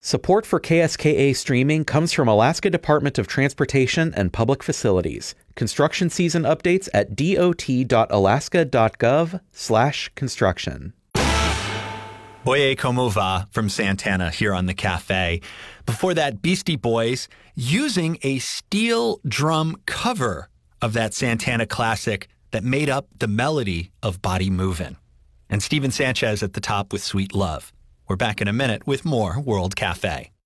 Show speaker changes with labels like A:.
A: Support for KSKA streaming comes from Alaska Department of Transportation and Public Facilities. Construction season updates at dot.alaska.gov/construction.
B: Oye Como Va from Santana here on the cafe. Before that, Beastie Boys using a steel drum cover of that Santana classic that made up the melody of Body Movin'. And Steven Sanchez at the top with Sweet Love. We're back in a minute with more World Cafe.